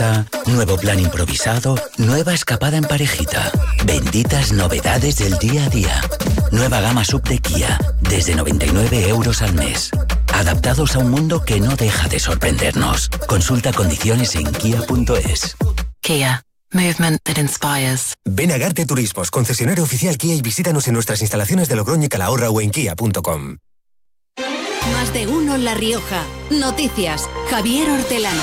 Kia, nuevo plan improvisado, nueva escapada en parejita. Benditas novedades del día a día. Nueva gama sub de Kia, desde 99 euros al mes. Adaptados a un mundo que no deja de sorprendernos. Consulta condiciones en kia.es. Kia. Movement that inspires. Ven a Garte Turismos, concesionario oficial Kia, y visítanos en nuestras instalaciones de Logroño y Calahorra o en kia.com. Más de uno en La Rioja. Noticias. Javier Hortelano.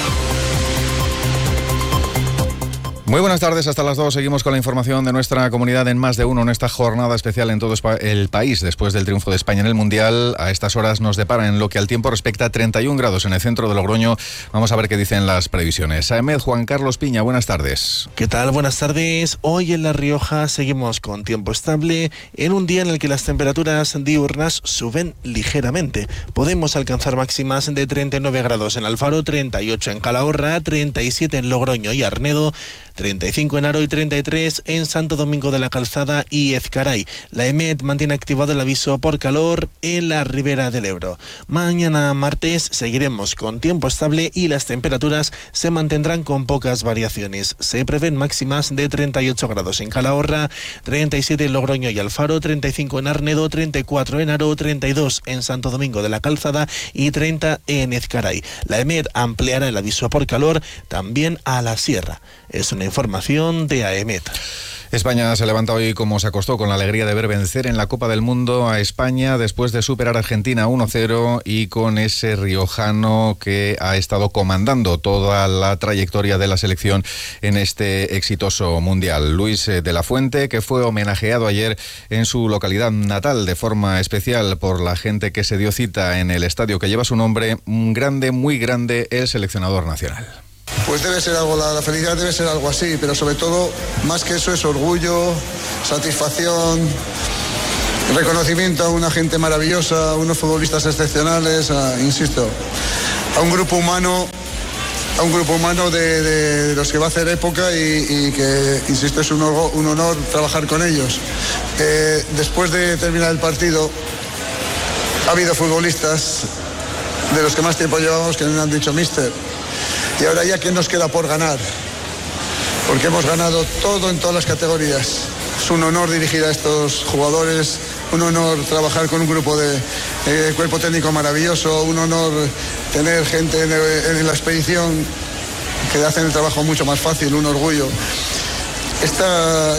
Muy buenas tardes, hasta las 2. Seguimos con la información de nuestra comunidad en Más de Uno en esta jornada especial en todo el país. Después del triunfo de España en el Mundial, a estas horas nos depara en lo que al tiempo respecta 31 grados en el centro de Logroño. Vamos a ver qué dicen las previsiones. AEMET, Juan Carlos Piña, buenas tardes. ¿Qué tal? Buenas tardes. Hoy en La Rioja seguimos con tiempo estable en un día en el que las temperaturas diurnas suben ligeramente. Podemos alcanzar máximas de 39 grados en Alfaro, 38 en Calahorra, 37 en Logroño y Arnedo, 35 en Haro y 33 en Santo Domingo de la Calzada y Ezcaray. La EMET mantiene activado el aviso por calor en la ribera del Ebro. Mañana martes seguiremos con tiempo estable y las temperaturas se mantendrán con pocas variaciones. Se prevén máximas de 38 grados en Calahorra, 37 en Logroño y Alfaro, 35 en Arnedo, 34 en Haro, 32 en Santo Domingo de la Calzada y 30 en Ezcaray. La EMET ampliará el aviso por calor también a la sierra. Es una información de AEMET. España se levanta hoy como se acostó, con la alegría de ver vencer en la Copa del Mundo a España después de superar a Argentina 1-0 y con ese riojano que ha estado comandando toda la trayectoria de la selección en este exitoso mundial. Luis de la Fuente, que fue homenajeado ayer en su localidad natal de forma especial por la gente que se dio cita en el estadio que lleva su nombre, un grande, muy grande, el seleccionador nacional. Pues debe ser algo, la felicidad debe ser algo así, pero sobre todo, más que eso, es orgullo, satisfacción, reconocimiento a una gente maravillosa, a unos futbolistas excepcionales, insisto, a un grupo humano de los que va a hacer época y que, insisto, es un honor trabajar con ellos. Después de terminar el partido, ha habido futbolistas de los que más tiempo llevamos que me han dicho: míster, y ahora ya, ¿qué nos queda por ganar? Porque hemos ganado todo en todas las categorías. Es un honor dirigir a estos jugadores, un honor trabajar con un grupo de cuerpo técnico maravilloso, un honor tener gente en la expedición que hacen el trabajo mucho más fácil, un orgullo.